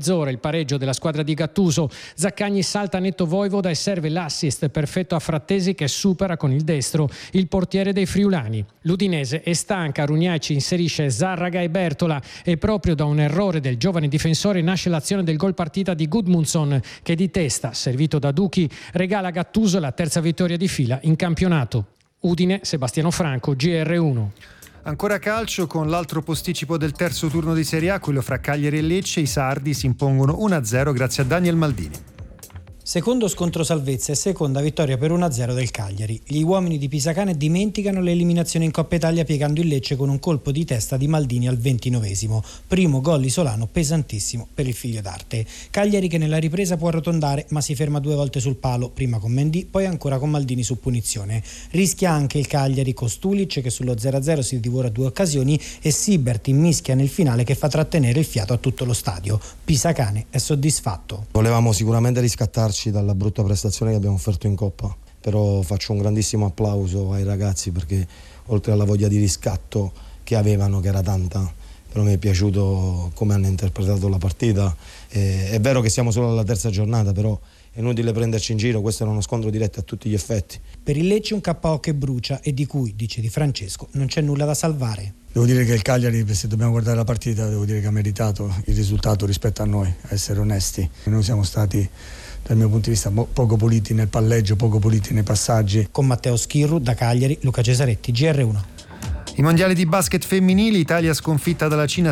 mezz'ora il pareggio della squadra di Gattuso. Zaccagni salta netto Voivoda e serve l'assist perfetto a Frattesi che supera con il destro il portiere dei friulani. L'Udinese è stanca, Rugnaci inserisce Zarraga e Bertola e proprio da un errore del giovane difensore nasce l'azione del gol partita di Gudmundsson che di testa, servito da Duchi, regala a Gattuso la terza vittoria di fila in campionato. Udine, Sebastiano Franco, GR1. Ancora calcio con l'altro posticipo del terzo turno di Serie A, quello fra Cagliari e Lecce. I sardi si impongono 1-0 grazie a Daniel Maldini. Secondo scontro salvezza e seconda vittoria per 1-0 del Cagliari. Gli uomini di Pisacane dimenticano l'eliminazione in Coppa Italia piegando il Lecce con un colpo di testa di Maldini al 29esimo. Primo gol isolano pesantissimo per il figlio d'arte. Cagliari che nella ripresa può arrotondare ma si ferma 2 volte sul palo, prima con Mendy, poi ancora con Maldini su punizione. Rischia anche il Cagliari con Stulic che sullo 0-0 si divora 2 occasioni e Sibert mischia nel finale che fa trattenere il fiato a tutto lo stadio. Pisacane è soddisfatto. Volevamo sicuramente riscattarci dalla brutta prestazione che abbiamo offerto in Coppa, però faccio un grandissimo applauso ai ragazzi perché oltre alla voglia di riscatto che avevano, che era tanta, però mi è piaciuto come hanno interpretato la partita. È vero che siamo solo alla terza giornata, però è inutile prenderci in giro, questo era uno scontro diretto a tutti gli effetti. Per il Lecce un KO che brucia e di cui, dice Di Francesco, non c'è nulla da salvare. Devo dire che il Cagliari, se dobbiamo guardare la partita, devo dire che ha meritato il risultato rispetto a noi, a essere onesti. Noi siamo stati, dal mio punto di vista, poco puliti nel palleggio, poco puliti nei passaggi. Con Matteo Schirru, da Cagliari, Luca Cesaretti, GR1. I mondiali di basket femminili, Italia sconfitta dalla Cina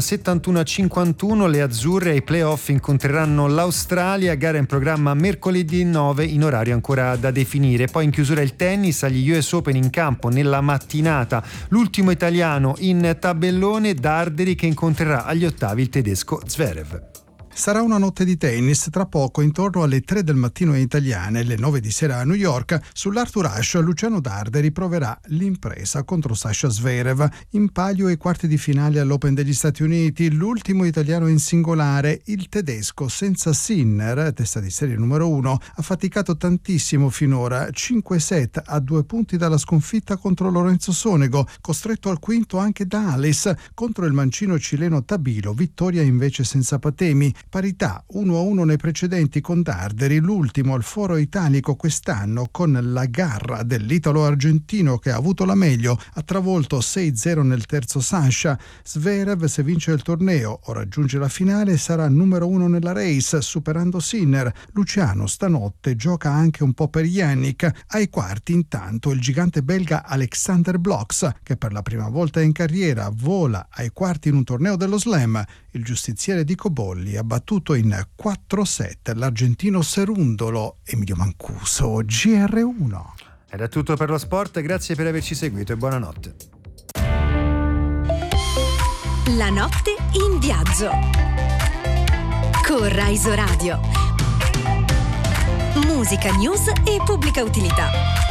71-51, le azzurre ai playoff incontreranno l'Australia, gara in programma mercoledì 9 in orario ancora da definire. Poi in chiusura il tennis, agli US Open in campo nella mattinata l'ultimo italiano in tabellone, Darderi che incontrerà agli ottavi il tedesco Zverev. Sarà una notte di tennis tra poco, intorno alle 3 del mattino italiane e alle 9 di sera a New York. Sull'Arthur Ashe Luciano Darderi proverà l'impresa contro Sasha Zverev. In palio ai quarti di finale all'Open degli Stati Uniti, l'ultimo italiano in singolare, il tedesco senza Sinner, testa di serie numero 1, ha faticato tantissimo finora, 5 set a 2 punti dalla sconfitta contro Lorenzo Sonego, costretto al quinto anche da Alice contro il mancino cileno Tabilo, vittoria invece senza patemi. Parità 1-1 nei precedenti con Darderi, l'ultimo al foro italico quest'anno con la garra dell'italo-argentino che ha avuto la meglio, ha travolto 6-0 nel terzo Sasha. Zverev, se vince il torneo o raggiunge la finale, sarà numero 1 nella race, superando Sinner. Luciano stanotte gioca anche un po' per Yannick. Ai quarti intanto il gigante belga Alexander Bloks, che per la prima volta in carriera vola ai quarti in un torneo dello Slam. Il giustiziere di Cobolli ha battuto in 4 set l'argentino Serundolo. Emilio Mancuso, GR1. Era tutto per lo sport, grazie per averci seguito e buonanotte. La notte in viaggio con Rai Radio. Musica, news e pubblica utilità.